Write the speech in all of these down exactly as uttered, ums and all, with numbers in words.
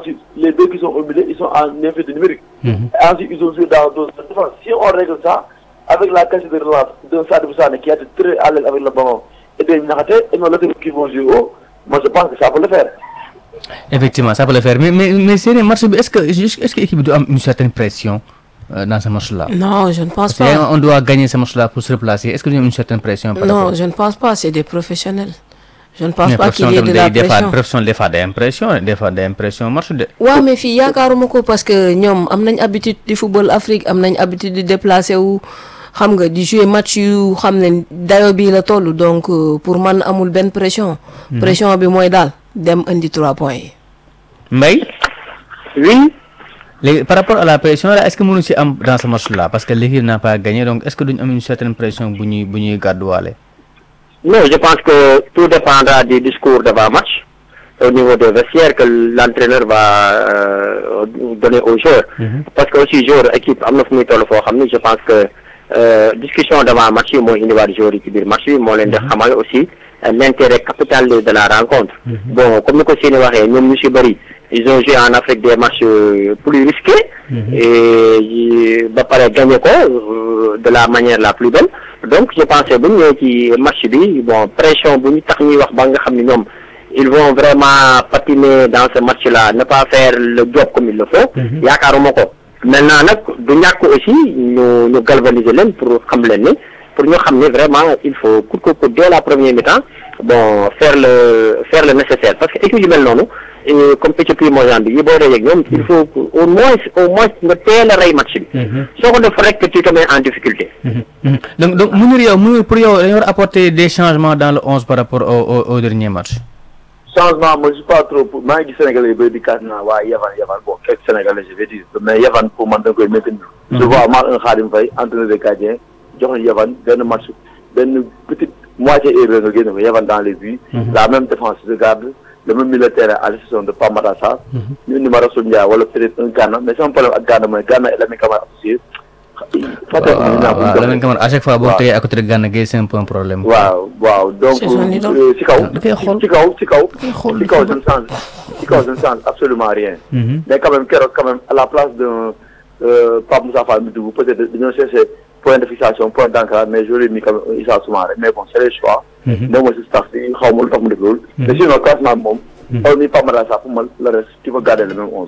ensuite, les deux qui sont au milieu, ils sont en infériorité numérique. Mm-hmm. Et ensuite, ils ont joué dans d'autres défense. Si on règle ça, avec la qualité de relance d'un Sadio Sané qui a été très à l'aise avec le ballon, et des Niakhaté, et non l'autre qui vont jouer haut, moi je pense que ça peut le faire. Effectivement, ça peut le faire. Mais, mais, mais c'est un match, est-ce que, est-ce que l'équipe doit avoir une certaine pression euh, dans ce match-là? Non, je ne pense Parce pas. On doit gagner ce match-là pour se replacer. Est-ce qu'il y a une certaine pression? Non, je ne pense pas. C'est des professionnels. Je ne pense mais pas qu'il y ait de la des pression. Fois, pression, des fois des impressions, des fois des impressions marche de. Ouais, mais fii yaakaaruma ko parce que ñoom am nañ habitude di football Afrique, am nañ habitude di déplacer wu xam nga di jouer match yu xam ne dayo bi la toll donc pour man amul benn pression. Hmm. Pression bi mooy daal dem indi trois points yi. Mbaye. Oui. Les, par rapport à la pression là, est-ce que mënu ci am dans ce match-là parce que l'équipe n'a pas gagné donc est-ce que duñ am une certaine pression bu ñuy bu ñuy gàdduwaale? Non, je pense que tout dépendra du discours d'avant-match au niveau des vestiaires que l'entraîneur va euh, donner aux joueurs. Mm-hmm. Parce que aussi joueur équipe am na fu muy toll foo xam ni je pense que euh, discussion d'avant-match yi mooy indiwaat joueurs yi ci biir match bi moo leen di xamal aussi euh, l'intérêt capital de la rencontre. Mm-hmm. Bon comme ni ko Séni waxee ñoom ñu ci bëri ils ont joué en Afrique des matchs euh, plus risqués. Mm-hmm. Et ba pare gagné ko euh, de la manière la plus belle. Donc je pensais bu ñu ñëwee ci match bi bon pression bu ñu tax ñuy wax ba nga xam ne ñoom ils vont vraiment patiner dans ce match-là ne pas faire le job comme il le faut. yaakaaruma ko maintenant nag du ñàkk aussi ñu ñu galvaniser leen pour xam leen ni pour ñu xam ne vraiment il faut coûte que coûte dès la première mi-temps bon faire le faire le nécessaire parce que équipe yu mel noonu comme Éthiopie Mozambique yi boo dee ak ñoom il faut au moins au moins nga teel a rey match bi. soo ko def rek tu te mets en difficulté. donc donc Mounir yow Mounir pour yow dañu war apporter des changements dans le onze par rapport au au, au dernier match. Changement moi je suis pas trop pour maa ngi gis Sénégalais yi ba di kat naa waa Yavane Yavane bon quelques Sénégalais je vais dire mais Yavane pour man da nga koy maintenir. je vois mal un Khadim Faye entraîneur de gardien jox na Yavane benn match benn petite moitié erreur nga génne ko Yavane dans les buts. la même défense de garde. le même militaire à l'exception de Pape Matar Sarr. ñu indi ma Rassoul Ndiaye wala peut-être un Gana mais sama problème ak Gana mooy Gana et Lamine Camara associé. waaw Lamine Camara à chaque fois boo tegee à côté de Gana Gueye c'est un peu un problème. waaw waaw donc ci kaw ci kaw ci kaw ci kaw je ne change ci kaw je ne change absolument rien. mais quand même keroog quand même à la place de Pape Moussa Fall mi dugg peut-être dañoo chercher point de fixation point d'ancrage mais j'aurais mis quand même Issa Soumaré mais bon c'est le choix. moom mooy si staff bi xaw ma lu tax mu def loolu. mais sinon classement moom. xaw ni Pape Matar Sarr pour man le reste tu peux garder le même onze.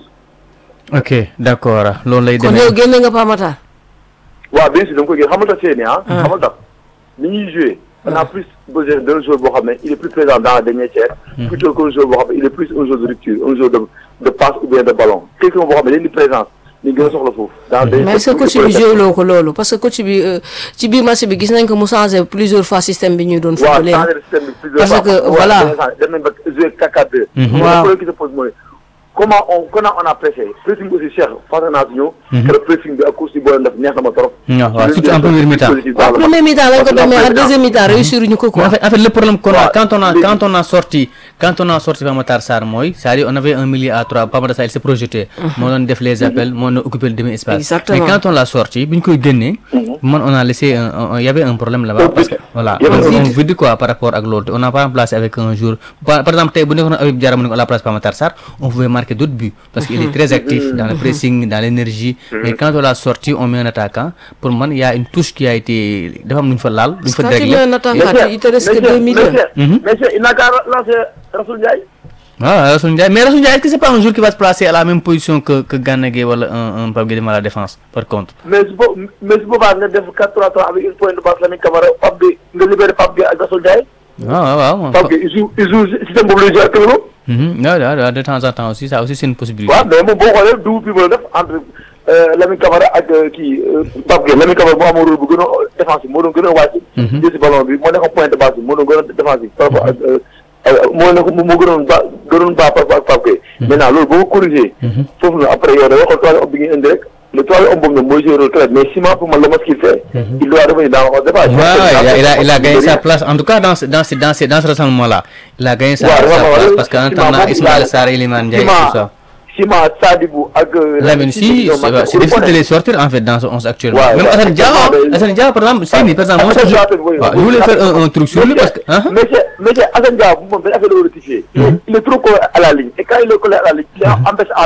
ok d'accord loolu lay demee. kon yow génne nga Pape Matar. waaw bien sûr da nga koy génne xamal tax seeni ah. xamal tax ni ñuy jouer on a plus besoin d'un joueur boo xam ne il est plus présent dans la dernière tiers. plutôt qu'un joueur boo xam ne il est plus un joueur de rupture un joueur de de passe ou bien de ballon quelqu'un boo xam ne leen di présence. ñu gën a soxla foofu. mais est-ce que coach bi joué loo ko loolu parce que coach bi ci biir match bi gis nañ ko mu changé plusieurs fois système bi ñuy doon. footballé waaw changé système bi plusieurs fois parce que voilà. dem nañ ba joué quatre quatre deux. waaw problème qui se pose mooy comment on comment on a pressé pressing aussi Cheikh fàttali naa si ñëw. que le pressing bi ak course bi boo def neex na ma trop. waaw surtout en première mi-temps. waaw première mi-temps lañ ko def mais en deuxième mi-temps réussir ñu ko quoi. en fait en fait le problème qu'on a quand on a quand on a sorti quand on a sorti Pape Matar Sarr mooy c'est-à-dire on avait un milieu à trois Pape Matar Sarr il s'est projeté. moo doon def les appels moo doon occuper le demi-espace. exactement mais quand on l'a sorti bu ñu koy génnee. man on a laissé un il y avait un problème là-bas parce que voilà on vide quoi par rapport ak loolu on n'a pas remplacé avec un jour par exemple tey bu nekkoon Habib Diarra mu ne à la place Pape Matar Sarr on pouvait marquer d'autres buts parce qu'il est très actif dans le pressing dans l'énergie mais quand on l'a sorti on met un attaquant pour man il y a une touche qui a été dafa am lu ñu fa laal lu ñu fa déréglé un attaquant il te reste que deux millions mais il n'a qu'à lancer Rassoul Ndiaye. ah Rassoul Ndiaye mais Rassoul Ndiaye est-ce que c'est pas un jour qui va se placer à la même position que que Gana Gueye wala un un Pape Gueye à la défense par contre. mais su bo mais su boobaa nga def quatre trois trois avec une pointe de basse Lamine Camara Pape Gueye nga libéré Pape Gueye ak Rassoul Ndiaye. waaw waaw Pape Gueye il joue il joue système boobu lay jouer ak Kër waaw waaw de temps en temps aussi ça aussi c'est une possibilité. waaw mais moom boo xoolee double bi ma def entre Lamine Camara ak kii Pape Gueye Lamine Camara moo amoon rôle bu gën a défensif moo doon gën a wàcc. jël si ballon bi moo nekkoon point de basse bi moo doon gën a défensif par rapport ak moo nekk moo gënoon ba gënoon baax par rapport ak Pape Gueye. maintenant loolu boo ko corrigé. foofu nag après yow da nga xool troisième homme bi ngeen indi rek le troisième homme boobu nag mooy jouer rôle très mais Ciment pour man le match qu'il fait. il doit revenir dans le débat. waaw il a il a gagné sa place en tout cas dans ce dans ce dans ce dans ce rassemblement là il a gagné sa place parce que en attendant Ismaïla Sarr Iliman Ndiaye tout ça. Ciment Sadibou ak. Lamine si c'est difficile de les sortir en fait dans ce onze actuellement. même Assane Dia Assane Dia par exemple Seyni par exemple. waaw il voulait faire un un truc sur lui parce que. mais c'est mais c'est Assane Dia moom benn affaire la war a rectifier. il est trop collé à la ligne et quand il est collé à la ligne il empêche